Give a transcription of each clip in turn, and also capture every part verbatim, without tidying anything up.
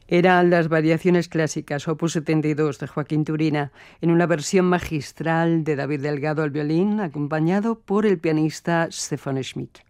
Eran las variaciones clásicas, opus setenta y dos, de Joaquín Turina, en una versión magistral de David Delgado al violín, acompañado por el pianista Stefan Schmidt.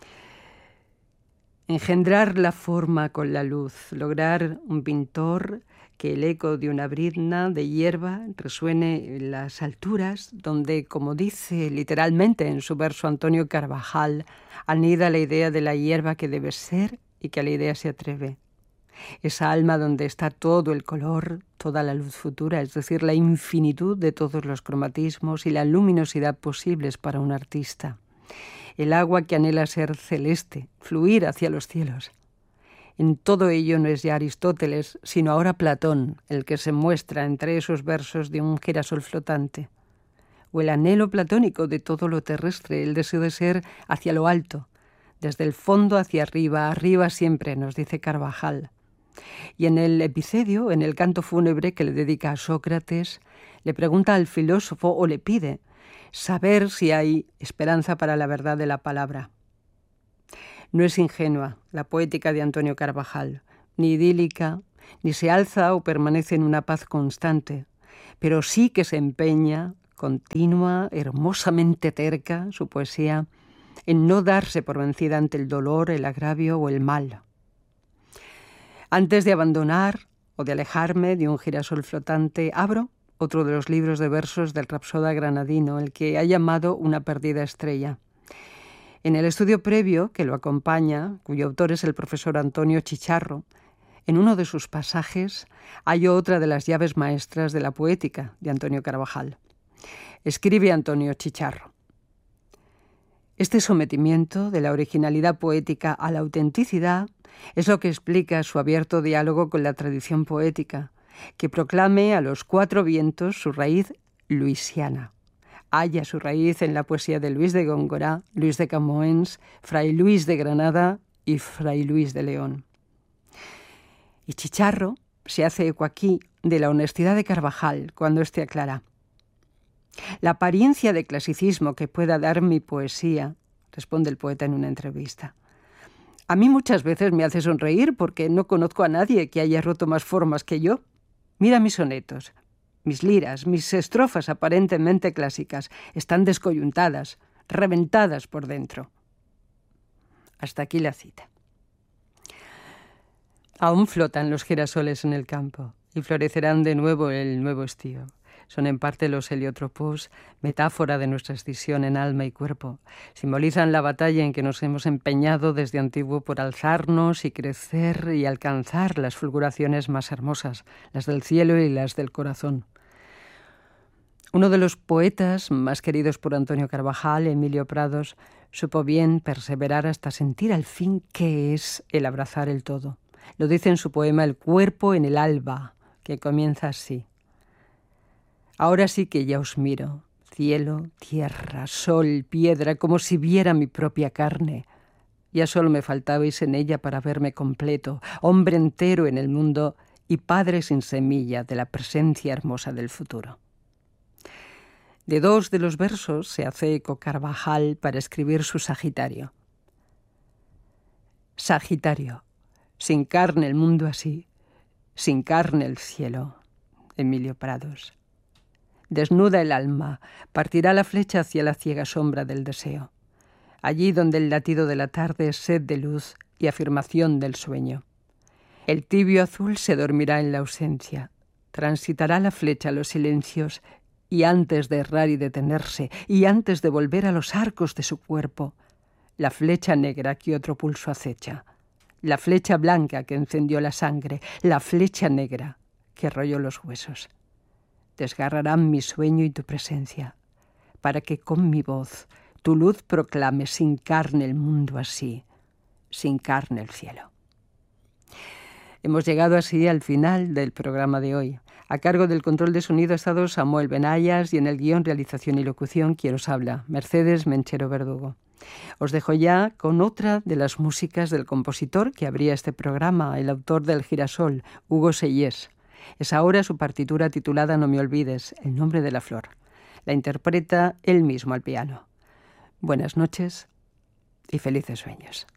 Engendrar la forma con la luz, lograr un pintor que el eco de una brizna de hierba resuene en las alturas, donde, como dice literalmente en su verso Antonio Carvajal, anida la idea de la hierba que debe ser y que a la idea se atreve. Esa alma donde está todo el color, toda la luz futura, es decir, la infinitud de todos los cromatismos y la luminosidad posibles para un artista. El agua que anhela ser celeste, fluir hacia los cielos. En todo ello no es ya Aristóteles, sino ahora Platón, el que se muestra entre esos versos de un girasol flotante. O el anhelo platónico de todo lo terrestre, el deseo de ser hacia lo alto, desde el fondo hacia arriba, arriba siempre, nos dice Carvajal. Y en el epicedio, en el canto fúnebre que le dedica a Sócrates, le pregunta al filósofo o le pide saber si hay esperanza para la verdad de la palabra. No es ingenua la poética de Antonio Carvajal, ni idílica, ni se alza o permanece en una paz constante, pero sí que se empeña, continua, hermosamente terca, su poesía, en no darse por vencida ante el dolor, el agravio o el mal. Antes de abandonar o de alejarme de un girasol flotante, abro otro de los libros de versos del rapsoda granadino, el que ha llamado Una perdida estrella. En el estudio previo que lo acompaña, cuyo autor es el profesor Antonio Chicharro, en uno de sus pasajes halló otra de las llaves maestras de la poética de Antonio Carvajal. Escribe Antonio Chicharro: este sometimiento de la originalidad poética a la autenticidad es lo que explica su abierto diálogo con la tradición poética, que proclame a los cuatro vientos su raíz luisiana. Halla su raíz en la poesía de Luis de Góngora, Luis de Camoens, Fray Luis de Granada y Fray Luis de León. Y Chicharro se hace eco aquí de la honestidad de Carvajal cuando éste aclara: la apariencia de clasicismo que pueda dar mi poesía, responde el poeta en una entrevista, a mí muchas veces me hace sonreír porque no conozco a nadie que haya roto más formas que yo. Mira mis sonetos, mis liras, mis estrofas aparentemente clásicas, están descoyuntadas, reventadas por dentro. Hasta aquí la cita. Aún flotan los girasoles en el campo y florecerán de nuevo el nuevo estío. Son en parte los heliotropos, metáfora de nuestra escisión en alma y cuerpo. Simbolizan la batalla en que nos hemos empeñado desde antiguo por alzarnos y crecer y alcanzar las fulguraciones más hermosas, las del cielo y las del corazón. Uno de los poetas más queridos por Antonio Carvajal, Emilio Prados, supo bien perseverar hasta sentir al fin qué es el abrazar el todo. Lo dice en su poema El cuerpo en el alba, que comienza así: ahora sí que ya os miro, cielo, tierra, sol, piedra, como si viera mi propia carne. Ya solo me faltabais en ella para verme completo, hombre entero en el mundo y padre sin semilla de la presencia hermosa del futuro. De dos de los versos se hace eco Carvajal para escribir su Sagitario. Sagitario, sin carne el mundo así, sin carne el cielo. Emilio Prados. Desnuda el alma, partirá la flecha hacia la ciega sombra del deseo, allí donde el latido de la tarde es sed de luz y afirmación del sueño. El tibio azul se dormirá en la ausencia, transitará la flecha los silencios, y antes de errar y detenerse, y antes de volver a los arcos de su cuerpo, la flecha negra que otro pulso acecha, la flecha blanca que encendió la sangre, la flecha negra que royó los huesos. Desgarrarán mi sueño y tu presencia, para que con mi voz tu luz proclame sin carne el mundo así, sin carne el cielo. Hemos llegado así al final del programa de hoy. A cargo del control de sonido ha estado Samuel Benayas y en el guión, realización y locución, quien os habla, Mercedes Menchero Verdugo. Os dejo ya con otra de las músicas del compositor que abría este programa, el autor del Girasol, Hugo Seyés. Es ahora su partitura titulada No me olvides, el nombre de la flor. La interpreta él mismo al piano. Buenas noches y felices sueños.